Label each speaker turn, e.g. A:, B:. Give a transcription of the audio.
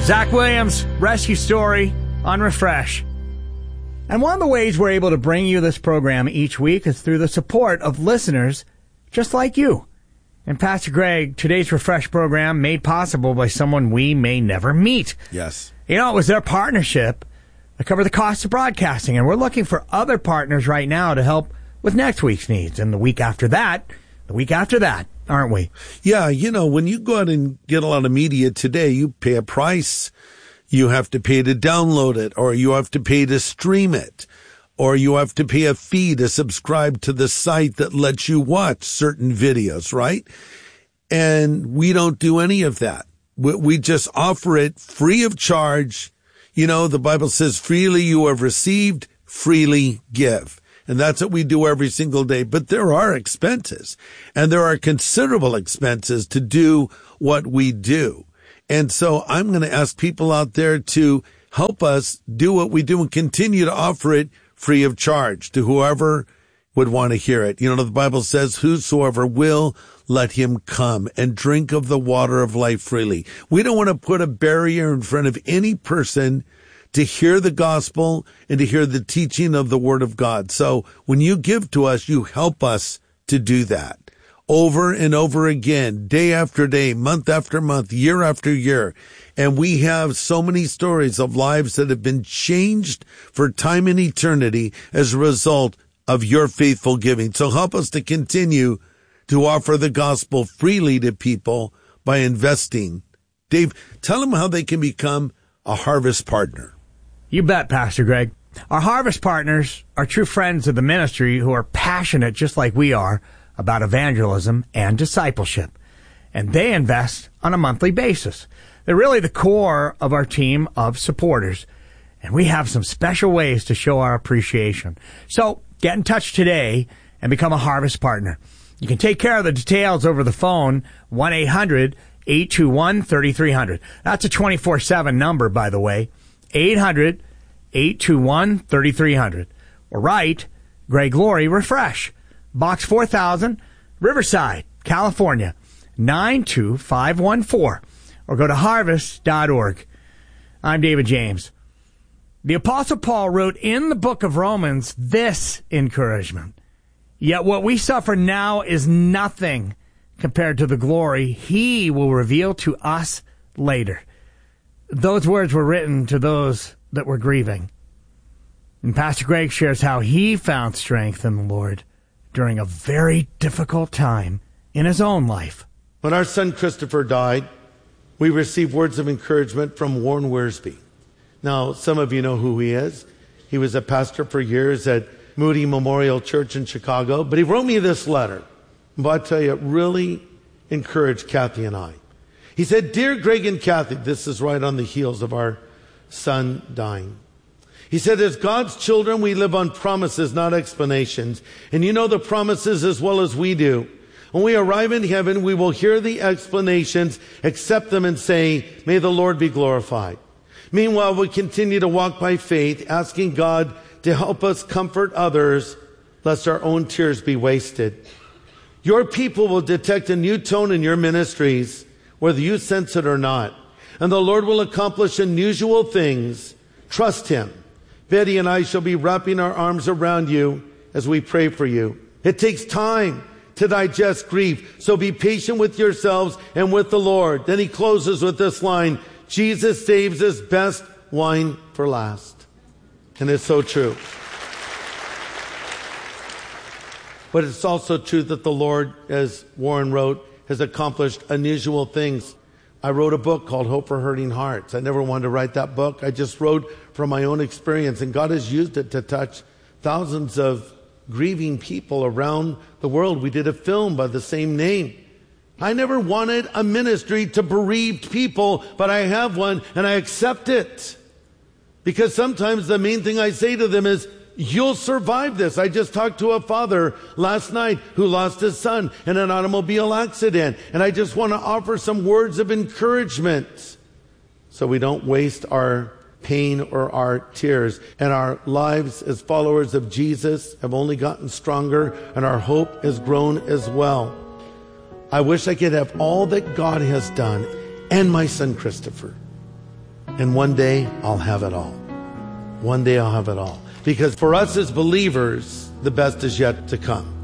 A: Zach Williams, Rescue Story on Refresh. And one of the ways we're able to bring you this program each week is through the support of listeners just like you. And Pastor Greg, today's Refresh program made possible by someone we may never meet.
B: Yes.
A: You know, it was their partnership that covered the cost of broadcasting, and we're looking for other partners right now to help with next week's needs, and the week after that, aren't we?
B: Yeah, you know, when you go out and get a lot of media today, you pay a price. You have to pay to download it, or you have to pay to stream it, or you have to pay a fee to subscribe to the site that lets you watch certain videos, right? And we don't do any of that. We just offer it free of charge. You know, the Bible says, freely you have received, freely give. And that's what we do every single day. But there are expenses, and there are considerable expenses to do what we do. And so I'm going to ask people out there to help us do what we do and continue to offer it free of charge to whoever would want to hear it. You know, the Bible says, whosoever will, let him come and drink of the water of life freely. We don't want to put a barrier in front of any person to hear the gospel and to hear the teaching of the word of God. So when you give to us, you help us to do that. Over and over again, day after day, month after month, year after year. And we have so many stories of lives that have been changed for time and eternity as a result of your faithful giving. So help us to continue to offer the gospel freely to people by investing. Dave, tell them how they can become a Harvest partner.
A: You bet, Pastor Greg. Our Harvest partners are true friends of the ministry who are passionate, just like we are, about evangelism and discipleship. And they invest on a monthly basis. They're really the core of our team of supporters. And we have some special ways to show our appreciation. So get in touch today and become a Harvest partner. You can take care of the details over the phone, 1-800-821-3300. That's a 24/7 number, by the way, 800-821-3300. Or write Greg Laurie Refresh, Box 4000, Riverside, California, 92514. Or go to harvest.org. I'm David James. The Apostle Paul wrote in the book of Romans this encouragement. Yet what we suffer now is nothing compared to the glory he will reveal to us later. Those words were written to those that were grieving. And Pastor Greg shares how he found strength in the Lord during a very difficult time in his own life.
C: When our son Christopher died, we received words of encouragement from Warren Wiersbe. Now, some of you know who he is. He was a pastor for years at Moody Memorial Church in Chicago, but he wrote me this letter. But I tell you, it really encouraged Kathy and I. He said, "Dear Greg and Kathy," this is right on the heels of our son dying. He said, "As God's children, we live on promises, not explanations. And you know the promises as well as we do. When we arrive in heaven, we will hear the explanations, accept them, and say, 'May the Lord be glorified.' Meanwhile, we continue to walk by faith, asking God to help us comfort others, lest our own tears be wasted. Your people will detect a new tone in your ministries, whether you sense it or not. And the Lord will accomplish unusual things. Trust Him. Betty and I shall be wrapping our arms around you as we pray for you. It takes time to digest grief, so be patient with yourselves and with the Lord." Then he closes with this line, "Jesus saves his best wine for last." And it's so true. But it's also true that the Lord, as Warren wrote, has accomplished unusual things. I wrote a book called Hope for Hurting Hearts. I never wanted to write that book. I just wrote from my own experience, and God has used it to touch thousands of grieving people around the world. We did a film by the same name. I never wanted a ministry to bereaved people, but I have one, and I accept it. Because sometimes the main thing I say to them is, you'll survive this. I just talked to a father last night who lost his son in an automobile accident. And I just want to offer some words of encouragement so we don't waste our pain or our tears. And our lives as followers of Jesus have only gotten stronger, and our hope has grown as well. I wish I could have all that God has done and my son Christopher. And one day I'll have it all. One day I'll have it all. Because for us as believers, the best is yet to come.